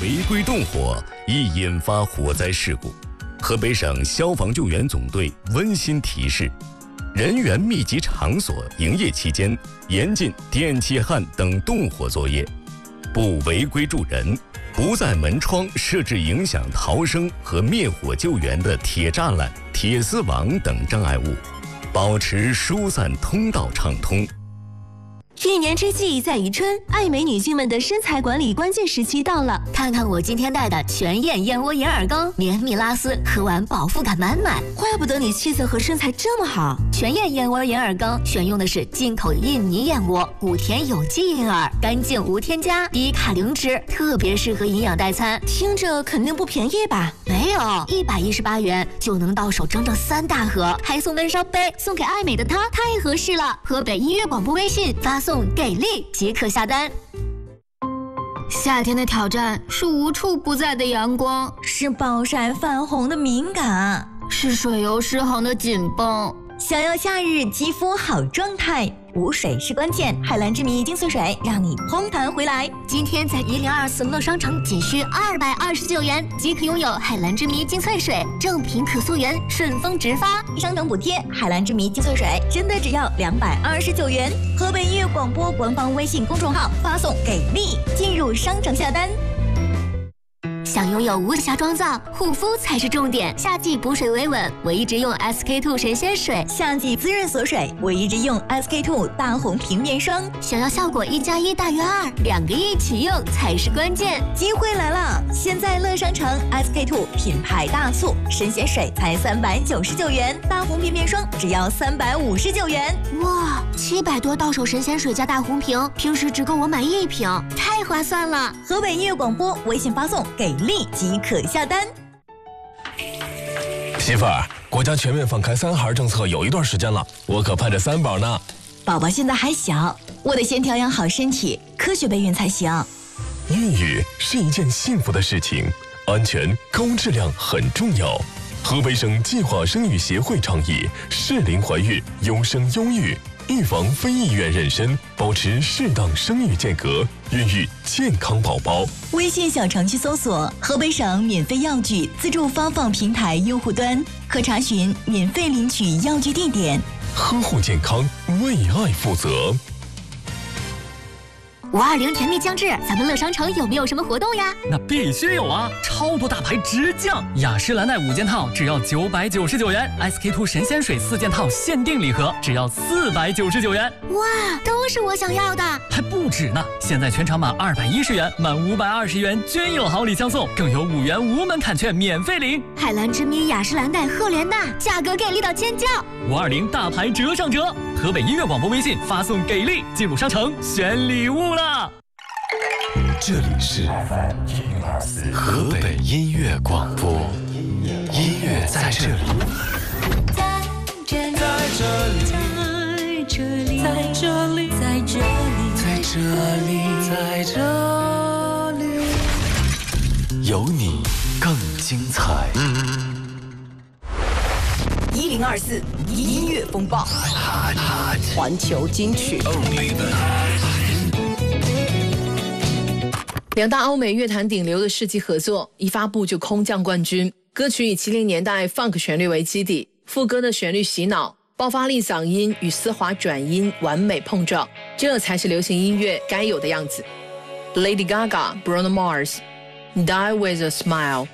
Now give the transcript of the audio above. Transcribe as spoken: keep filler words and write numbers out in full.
违规动火，易引发火灾事故。河北省消防救援总队温馨提示：人员密集场所营业期间，严禁电气焊等动火作业，不违规助人，不在门窗设置影响逃生和灭火救援的铁栅栏、铁丝网等障碍物，保持疏散通道畅通。 一年之计在于春，爱美女性们的身材管理关键时期到了。 看看我今天带的全燕燕窝银耳羹，绵密拉丝，喝完饱腹感满满。 怪不得你气色和身材这么好。 全燕燕窝银耳羹选用的是进口印尼燕窝，谷田有机银耳，干净无添加，低卡零脂，特别适合营养代餐。 听着肯定不便宜吧？ 没有，一百一十八元就能到手整整三大盒，还送温烧杯，送给爱美的她，太合适了。河北音乐广播微信发送给力即可下单。夏天的挑战是无处不在的阳光， 是暴晒泛红的敏感， 是水油失衡的紧绷。 想要夏日肌肤好状态，补水是关键。海蓝之谜精粹水让你嘭弹回来。 今天在一零二四乐商城仅需二百二十九元即可拥有海蓝之谜精粹水，正品可溯源，顺丰直发， 商城补贴。海蓝之谜精粹水真的只要两百二十九元。河北音乐广播官方微信公众号发送给力，进入商城下单。 想拥有无瑕妆造，护肤才是重点。夏季补水维稳，我一直用 S K two 神仙水； 夏季滋润锁水，我一直用 S K two 大红平面霜。 想要效果一加一大于二，两个一起用才是关键。 机会来了！现在乐商城 S K two 品牌大促，神仙水才三百九十九元，大红平面霜只要三百五十九元。 哇，七百多到手神仙水加大红瓶，平时只够我买一瓶，太划算了！ 河北音乐广播微信发送给力即可下单。 媳妇儿，国家全面放开三孩政策有一段时间了，我可盼着三宝呢。 宝宝现在还小，我得先调养好身体，科学备孕才行。 孕育是一件幸福的事情，安全高质量很重要。河北省计划生育协会倡议适龄怀孕，优生优育，预防非意愿妊娠，保持适当生育间隔，孕育健康宝宝。 微信小程序搜索河北省免费药具自助发放平台用户端，可查询免费领取药具地点。 呵护健康，为爱负责。 五二零甜蜜将至，咱们乐商城有没有什么活动呀？ 那必须有啊！超多大牌直降，雅诗兰黛五件套只要九百九十九元 ，S K two 神仙水四件套限定礼盒只要四百九十九元。 哇，都是我想要的！ 还不止呢！现在全场满二百一十元，满五百二十元均有好礼相送，更有五元无门槛券免费领。 海蓝之谜、雅诗兰黛、赫莲娜，价格给力到尖叫！ 五二零大牌折上折，河北音乐广播微信发送给力，进入商城选礼物了。 这里是河北音乐广播，音乐在这里， 在这里，在这里，在这里，在这里， 在这里，在这里，有你更精彩。 一零二四音乐风暴，环球金曲。 两大欧美乐坛顶流的世纪合作，一发布就空降冠军。歌曲以七零年代 funk 旋律为基底，副歌的旋律洗脑，爆发力嗓音与丝滑转音完美碰撞，这才是流行音乐该有的样子。Lady Gaga、Bruno Mars，Die with a Smile。